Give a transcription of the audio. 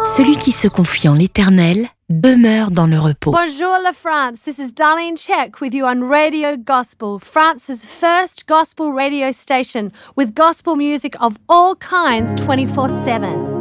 Celui qui se confie en l'Éternel demeure dans le repos. Bonjour la France, this is Darlene Check with you on Radio Gospel, France's first gospel radio station with gospel music of all kinds 24/7.